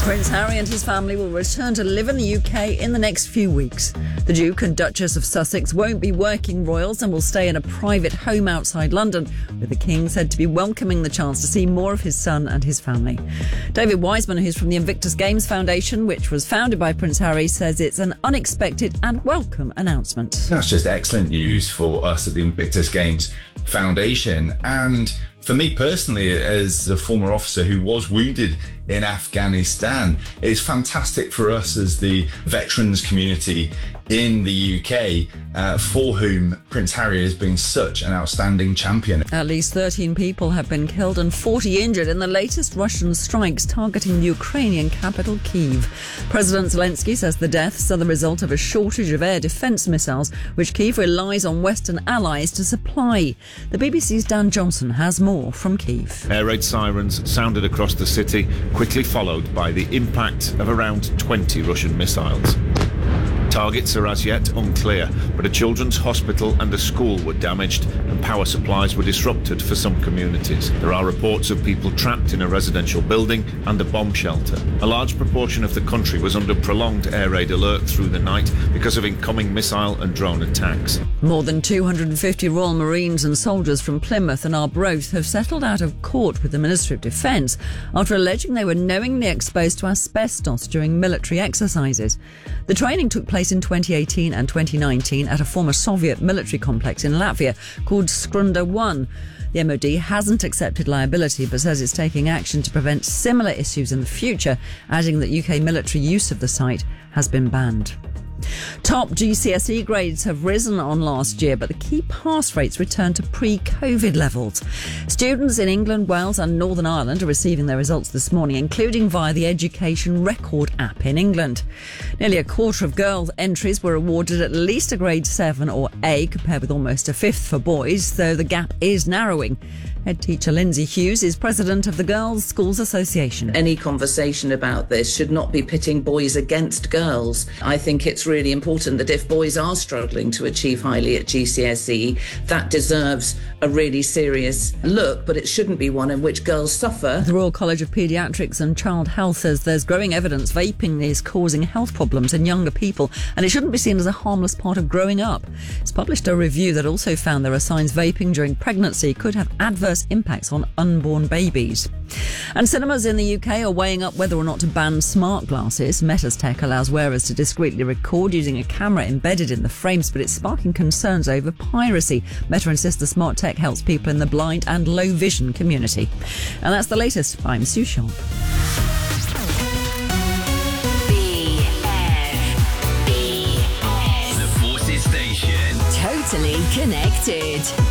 Prince Harry and his family will return to live in the UK in the next few weeks. The Duke and Duchess of Sussex won't be working royals and will stay in a private home outside London, with the King said to be welcoming the chance to see more of his son and his family. David Wiseman, who's from the Invictus Games Foundation, which was founded by Prince Harry, says it's an unexpected and welcome announcement. That's just excellent news for us at the Invictus Games Foundation. And for me personally, as a former officer who was wounded in Afghanistan, it's fantastic for us as the veterans community in the UK, for whom Prince Harry has been such an outstanding champion. At least 13 people have been killed and 40 injured in the latest Russian strikes targeting the Ukrainian capital, Kyiv. President Zelensky says the deaths are the result of a shortage of air defence missiles, which Kyiv relies on Western allies to supply. The BBC's Dan Johnson has more from Kyiv. Air raid sirens sounded across the city, quickly followed by the impact of around 20 Russian missiles. Targets are as yet unclear, but a children's hospital and a school were damaged and power supplies were disrupted for some communities. There are reports of people trapped in a residential building and a bomb shelter. A large proportion of the country was under prolonged air raid alert through the night because of incoming missile and drone attacks. More than 250 Royal Marines and soldiers from Plymouth and Arbroath have settled out of court with the Ministry of Defence after alleging they were knowingly exposed to asbestos during military exercises. The training took place in 2018 and 2019 at a former Soviet military complex in Latvia called Skrunda 1. The MOD hasn't accepted liability but says it's taking action to prevent similar issues in the future, adding that UK military use of the site has been banned. Top GCSE grades have risen on last year, but the key pass rates returned to pre-COVID levels. Students in England, Wales and Northern Ireland are receiving their results this morning, including via the Education Record app in England. Nearly a quarter of girls' entries were awarded at least a grade 7 or A, compared with almost a fifth for boys, though the gap is narrowing. Head teacher Lindsay Hughes is president of the Girls' Schools Association. Any conversation about this should not be pitting boys against girls. I think it's really important that if boys are struggling to achieve highly at GCSE, that deserves a really serious look, but it shouldn't be one in which girls suffer. The Royal College of Paediatrics and Child Health says there's growing evidence vaping is causing health problems in younger people, and it shouldn't be seen as a harmless part of growing up. It's published a review that also found there are signs vaping during pregnancy could have adverse impacts on unborn babies. And cinemas in the UK are weighing up whether or not to ban smart glasses. Meta's tech allows wearers to discreetly record using a camera embedded in the frames, but it's sparking concerns over piracy. Meta insists the smart tech helps people in the blind and low vision community. And that's the latest. I'm Sue Sharp. The Forces Station. Totally connected.